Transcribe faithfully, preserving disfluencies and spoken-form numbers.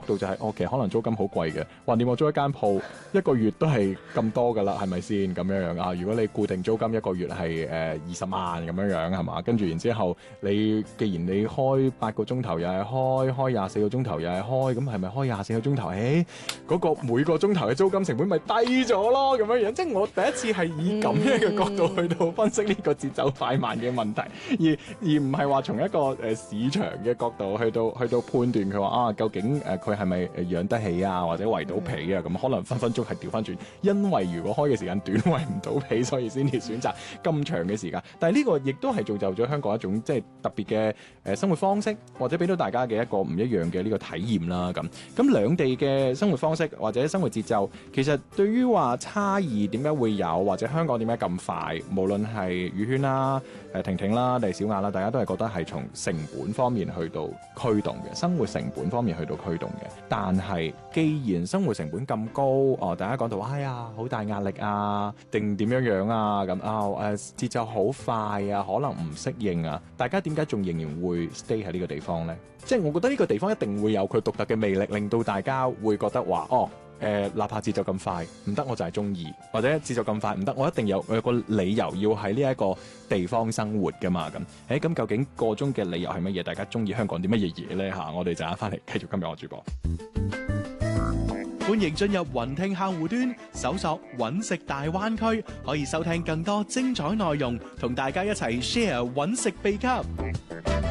度就係、是，哦，其實可能租金好貴嘅，橫掂我租一間鋪一個月都係咁多㗎啦，係咪先咁樣樣啊？如果你固定租金一個月係誒二十萬咁樣樣係嘛？跟住然之後你既然你開八個鐘頭又係開，開廿四個鐘頭又係開，咁係咪開廿四個鐘頭？誒、欸，嗰、那個每個鐘頭嘅租金成本咪低咗咯？咁樣樣，即係我第一次係以咁樣嘅角度去到分析呢個節奏快慢嘅問題，而而唔係話從一個誒市場嘅角度去到去到判斷佢話啊，究竟誒佢係咪誒養得起啊，或者圍到皮啊？咁可能分分鐘係調翻轉，因為如果開嘅時間短，圍唔到皮，所以先至選擇咁長嘅時間。但係呢個亦都係造就咗香港一種即係特別嘅誒生活方式，或者俾到大家嘅一個唔一樣嘅呢個體驗啦。咁咁兩地嘅生活方式或者生活節奏，其實對於話差異點解會有，或者香港點解咁快，無論係宇軒啦、誒婷婷啦定係小雅啦，大家都係覺得係從成本方面去到驅動嘅，生活成本方面去到驅動嘅。但係既然生活成本咁高，哦，大家講到哎呀好大壓力啊，定點樣樣啊咁啊誒節奏好快啊，可能唔適應啊，大家點解仲仍然會 stay 喺呢個地方呢？即係我覺得呢個地方一定會有佢獨特嘅魅力，令到大家會覺得話哦。誒、呃，哪怕節奏咁快唔得，我就係中意；或者節奏咁快唔得，我一定有有個理由要喺呢一個地方生活噶嘛。咁，誒，咁究竟個中嘅理由係乜嘢？大家中意香港啲乜嘢嘢呢？吓，我哋陣間翻嚟繼續今日我主播。 歡迎進入雲聽客戶端，搜索揾食大灣區，可以收聽更多精彩內容，同大家一齊 share 揾食秘笈。